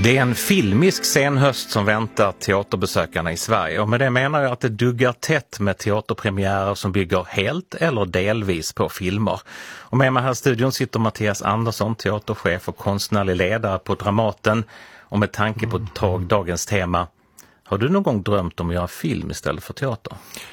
Det är en filmisk senhöst som väntar teaterbesökarna i Sverige, och med det menar jag att det duggar tätt med teaterpremiärer som bygger helt eller delvis på filmer. Och med mig här i studion sitter Mattias Andersson, teaterchef och konstnärlig ledare på Dramaten. Och med tanke på dagens tema, har du någon gång drömt om att göra film istället för teater?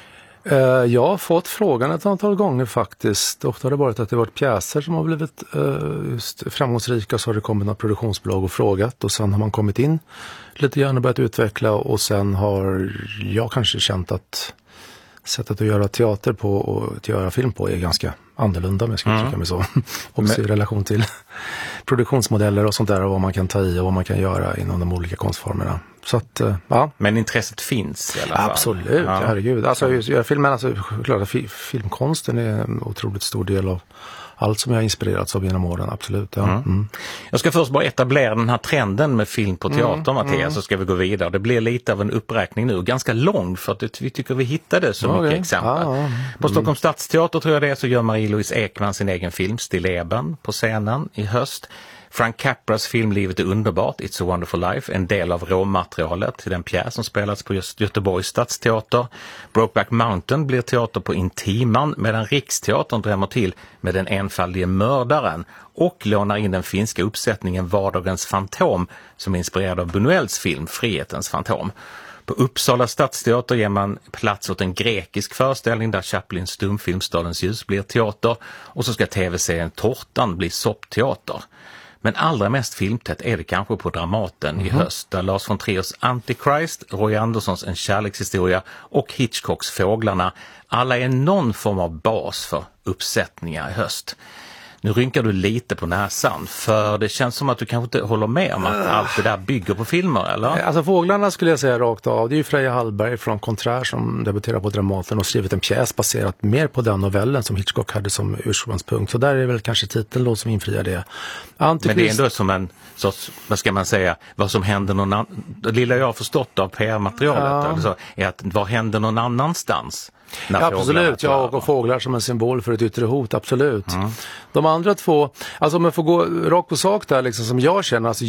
Jag har fått frågan ett antal gånger faktiskt. Ofta har det varit att det varit pjäser som har blivit just framgångsrika, så har det kommit några produktionsbolag och frågat, och sen har man kommit in lite grann och börjat utveckla, och sen har jag kanske känt att sättet att göra teater på och att göra film på är ganska annorlunda, om jag ska uttrycka mig så. Också i relation till produktionsmodeller och sånt där, och vad man kan ta i och vad man kan göra inom de olika konstformerna. Så att, ja. Men intresset finns i alla fall. Absolut, ja. Herregud. Alltså, göra filmen, alltså, klart att filmkonsten är en otroligt stor del av allt som jag har inspirerats av genom åren, absolut. Ja. Jag ska först bara etablera den här trenden med film på teater, Mattias, så ska vi gå vidare. Det blir lite av en uppräkning nu, ganska lång, för att vi tycker vi hittade så mycket exempel. På Stockholms stadsteater tror jag det är, så gör Marie-Louise Ekman sin egen film Stilleben på scenen i höst. Frank Capras film Livet är underbart, It's a wonderful life, en del av råmaterialet till den pjäs som spelas på just Göteborgs stadsteater. Brokeback Mountain blir teater på Intiman, medan Riksteatern drämmer till med Den enfaldige mördaren och lånar in den finska uppsättningen Vardagens fantom som är inspirerad av Buñuels film Frihetens fantom. På Uppsala stadsteater ger man plats åt en grekisk föreställning där Chaplins stumfilm Stadens ljus blir teater, och så ska tv-serien Tortan bli soppteater. Men allra mest filmtätt är det kanske på Dramaten i höst, där Lars von Triers Antichrist, Roy Anderssons En kärlekshistoria och Hitchcocks Fåglarna alla är någon form av bas för uppsättningar i höst. Nu rynkar du lite på näsan, för det känns som att du kanske inte håller med om att allt det där bygger på filmer, eller? Alltså Fåglarna skulle jag säga rakt av. Det är ju Freja Hallberg från Contraire som debuterar på Dramaten och skrivit en pjäs baserat mer på den novellen som Hitchcock hade som ursprungspunkt. Så där är väl kanske titeln då som infriar det. Men det är ändå som en sorts, vad ska man säga, vad som händer någon annan. Det lilla jag har förstått av PR-materialet alltså, är att vad händer någon annanstans? Ja, absolut, och fåglar som en symbol för ett yttre hot, absolut. De andra två, alltså om jag får gå rakt på sak där liksom, som jag känner, alltså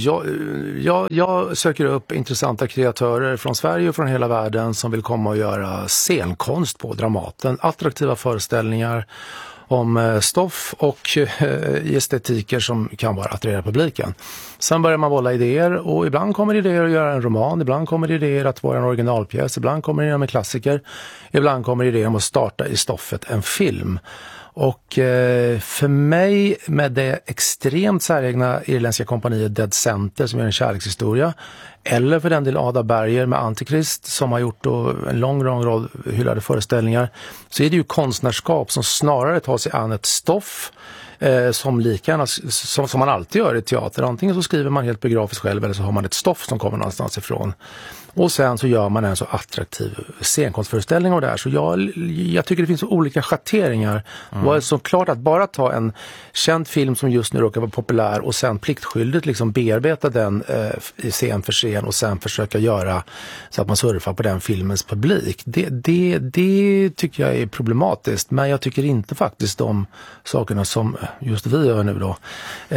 jag söker upp intressanta kreatörer från Sverige och från hela världen som vill komma och göra scenkonst på Dramaten, attraktiva föreställningar om stoff och estetiker som kan vara attrahera publiken. Sen börjar man bolla idéer, och ibland kommer idéer att göra en roman, ibland kommer idéer att vara en originalpjäs, ibland kommer idéer med klassiker, ibland kommer idéer om att starta i stoffet en film. Och för mig, med det extremt säregna irländska kompaniet Dead Center som gör En kärlekshistoria, eller för den del Ada Berger med Antichrist som har gjort då en lång rad hyllade föreställningar, så är det ju konstnärskap som snarare tar sig an ett stoff som likadant som man alltid gör i teater. Antingen så skriver man helt biografiskt själv, eller så har man ett stoff som kommer någonstans ifrån. Och sen så gör man en så attraktiv scenkonstföreställning av det här. Så jag tycker det finns olika schatteringar. Det är så klart att bara ta en känd film som just nu råkar vara populär och sen pliktskyldigt liksom bearbeta den scen för scen och sen försöka göra så att man surfar på den filmens publik. Det tycker jag är problematiskt. Men jag tycker inte faktiskt de sakerna som just vi gör nu då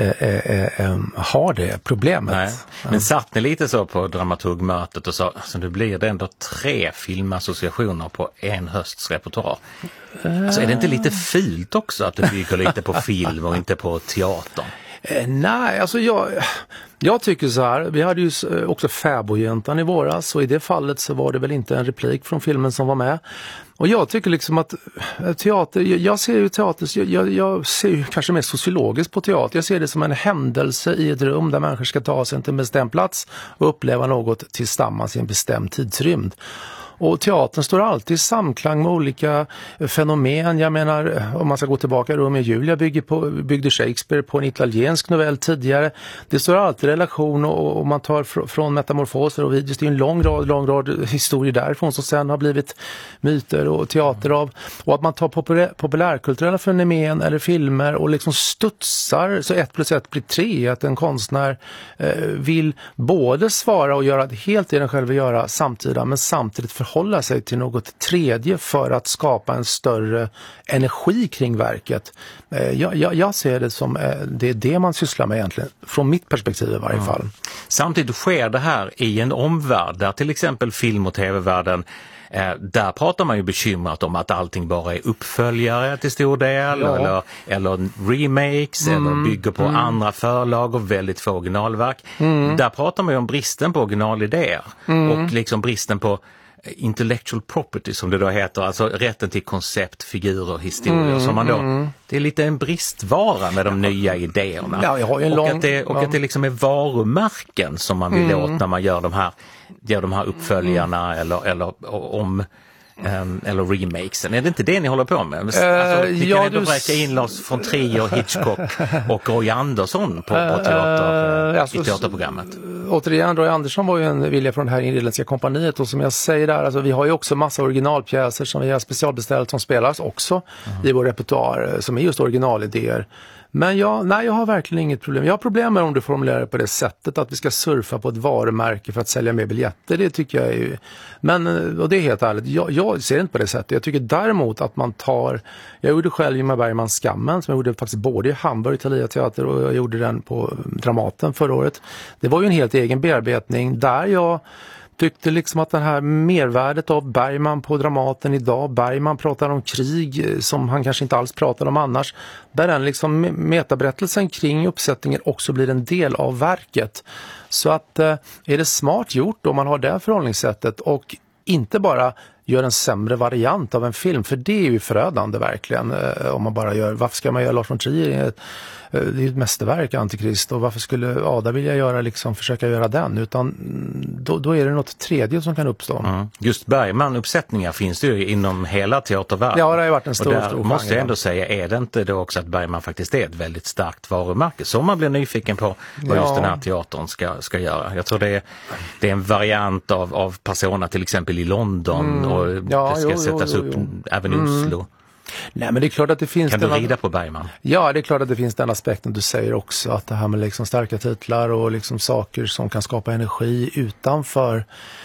har det problemet. Nej. Men satt ni lite så på dramaturgmötet och sa, alltså nu blir det ändå 3 filmassociationer på en hösts repertoar. Alltså är det inte lite fult också att det bygger lite på film och inte på teater? Nej, alltså jag tycker så här, vi hade ju också Fäbodjäntan i våras, och i det fallet så var det väl inte en replik från filmen som var med. Och jag tycker liksom att teater, jag ser ju teater, jag ser ju kanske mer sociologiskt på teater. Jag ser det som en händelse i ett rum där människor ska ta sig till en bestämd plats och uppleva något tillsammans i en bestämd tidsrymd. Och teatern står alltid i samklang med olika fenomen. Jag menar, om man ska gå tillbaka, Romeo och Julia byggde Shakespeare på en italiensk novell tidigare. Det står alltid i relation, och man tar från metamorfoser och videos. Det är en lång rad historier därifrån som sen har blivit myter och teater av. Och att man tar populärkulturella fenomen eller filmer och liksom studsar så 1 + 1 blir 3. Att en konstnär vill både svara och göra helt det den själv vill göra samtidigt, men samtidigt förhålla sig till något tredje för att skapa en större energi kring verket. Jag ser det som det är det man sysslar med egentligen, från mitt perspektiv i varje fall. Samtidigt sker det här i en omvärld där till exempel film- och tv-världen, där pratar man ju bekymrat om att allting bara är uppföljare till stor del, eller remakes eller bygger på andra förlag och väldigt få originalverk. Där pratar man ju om bristen på originalidéer och liksom bristen på intellectual property som det då heter, alltså rätten till koncept, figurer, historier som man då, det är lite en bristvara med de nya idéerna. Ja, jag har ju att det liksom är varumärken som man vill åt när man gör de här uppföljarna eller remakesen. Är det inte det ni håller på med? Alltså, vi kan ändå räcka in Lars von Trier, Hitchcock och Roy Andersson på i teaterprogrammet. Återigen, Roy Andersson var ju en vilja från det här Irländska kompaniet, och som jag säger där, alltså, vi har ju också massa originalpjäser som vi har specialbeställt som spelas också i vår repertoar som är just originalidéer. Men jag har verkligen inget problem. Jag har problem med om du formulerar det på det sättet att vi ska surfa på ett varumärke för att sälja mer biljetter. Det tycker jag är ju... Men, och det är helt ärligt, jag ser inte på det sättet. Jag tycker däremot att man tar... Jag gjorde själv Ingmar Bergmans Skammen, som jag gjorde faktiskt både i Hamburg, Thalia Teater, och jag gjorde den på Dramaten förra året. Det var ju en helt egen bearbetning där jag tyckte liksom att det här mervärdet av Bergman på Dramaten idag, Bergman pratar om krig som han kanske inte alls pratar om annars, där den liksom metaberättelsen kring uppsättningen också blir en del av verket. Så att är det smart gjort om man har det förhållningssättet och inte bara gör en sämre variant av en film, för det är ju förödande verkligen om man bara gör, varför ska man göra Lars von Trier? Det är ju ett mästerverk, Antikrist, och varför skulle där vill jag göra försöka göra den, utan då är det något tredje som kan uppstå. Just Bergman-uppsättningar finns det ju inom hela teatervärlden. Ja, det har ju varit en stor och där måste jag ändå säga, är det inte då också att Bergman faktiskt är ett väldigt starkt varumärke som man blir nyfiken på vad just den här teatern ska göra. Jag tror det är en variant av Persona till exempel i London och det ska sättas upp även i Oslo. Nej, men det är klart att det finns... Kan du rida på Bergman? Ja, det är klart att det finns den aspekten du säger också, att det här med liksom starka titlar och liksom saker som kan skapa energi utanför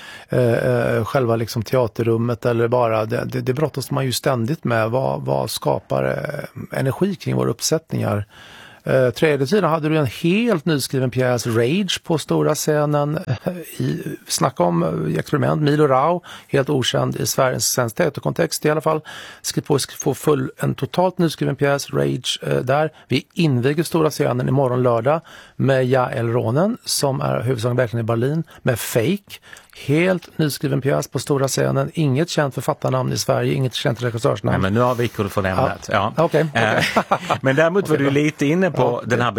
själva liksom teaterrummet eller bara, det brottas man ju ständigt med. Vad skapar energi kring våra uppsättningar? Tredje sidan hade du en helt nyskriven pjäs, Rage, på stora scenen. Snacka om experiment, Milo Rau, helt okänd i svensk teaterkontext i alla fall. Skrivit på en totalt nyskriven pjäs, Rage, där. Vi inviger stora scenen imorgon lördag med Jael Ronen, som är huvudsakligen verkligen i Berlin, med Fake. Helt nyskriven pjäs på stora scenen. Inget känt författarnamn i Sverige, inget känt regissörsnamn. Nej, men nu har vi koll från ämnet. Ja. Okay. Men däremot var du lite inne på den här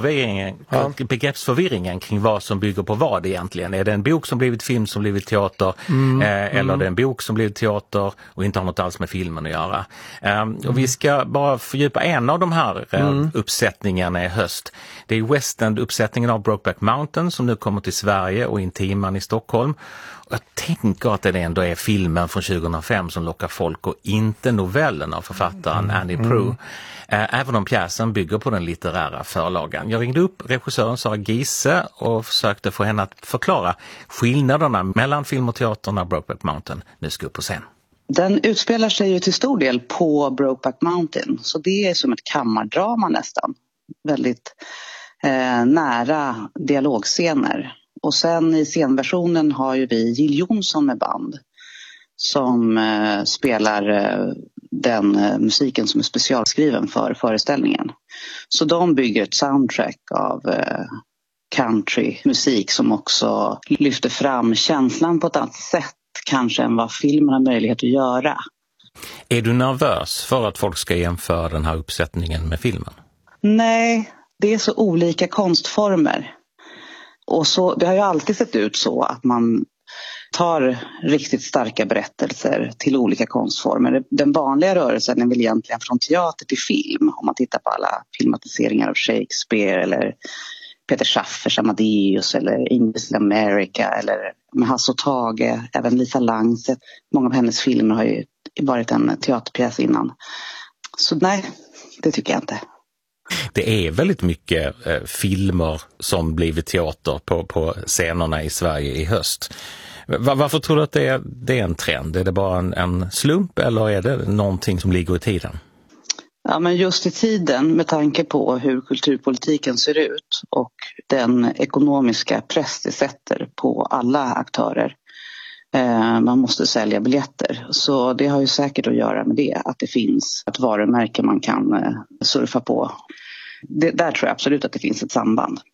begreppsförvirringen kring vad som bygger på vad egentligen. Är det en bok som blivit film som blivit teater eller är det en bok som blivit teater och inte har något alls med filmen att göra? Och vi ska bara fördjupa en av de här uppsättningarna i höst. Det är West End-uppsättningen av Brokeback Mountain som nu kommer till Sverige och Intiman i Stockholm. Jag tänker att det ändå är filmen från 2005 som lockar folk och inte novellen av författaren Annie Proulx. Även om pjäsen bygger på den litterära förlagan. Jag ringde upp regissören Sara Giese och försökte få henne att förklara skillnaderna mellan film och teater när Brokeback Mountain nu ska upp på scen. Den utspelar sig ju till stor del på Brokeback Mountain, så det är som ett kammardrama nästan. Väldigt nära dialogscener. Och sen i scenversionen har ju vi Jill Johnson med band som spelar den musiken som är specialskriven för föreställningen. Så de bygger ett soundtrack av countrymusik som också lyfter fram känslan på ett annat sätt kanske än vad filmen har möjlighet att göra. Är du nervös för att folk ska jämföra den här uppsättningen med filmen? Nej, det är så olika konstformer. Och så, det har ju alltid sett ut så att man tar riktigt starka berättelser till olika konstformer. Den vanliga rörelsen är väl egentligen från teater till film. Om man tittar på alla filmatiseringar av Shakespeare eller Peter Schaffers Amadeus eller English America eller med Hasse och Tage, även Lisa Langset. Många av hennes filmer har ju varit en teaterpjäs innan. Så nej, det tycker jag inte. Det är väldigt mycket filmer som blivit teater på scenerna i Sverige i höst. Varför tror du att det är en trend? Är det bara en slump eller är det någonting som ligger i tiden? Ja, men just i tiden med tanke på hur kulturpolitiken ser ut och den ekonomiska press det sätter på alla aktörer. Man måste sälja biljetter. Så det har ju säkert att göra med det. Att det finns ett varumärke man kan surfa på. Där tror jag absolut att det finns ett samband.